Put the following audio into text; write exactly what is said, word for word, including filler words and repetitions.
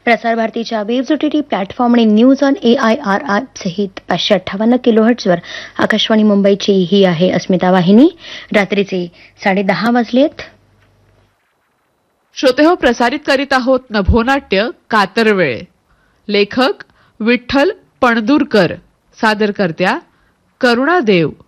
प्रसार भारतीच्या waves OTT platform आणि news on A I R app सहित पाचशे अठ्ठावन्न किलोहर्ट्झवर आकाशवाणी मुंबईची ही आहे अस्मिता वाहिनी. रात्रीचे साडेदहा वाजलेत. श्रोते हो, प्रसारित करीत आहोत नभोनाट्य कातरवेळ. लेखक विठ्ठल पणदूरकर, सादरकर्त्या करुणा देव.